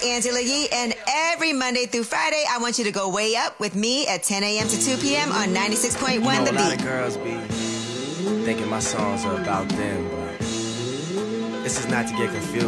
Angela Yee, and every Monday through Friday, I want you to go way up with me at 10 a.m. to 2 p.m. on 96.1 The Beat. A lot of girls be thinking my songs are about them, but this is not to get confused.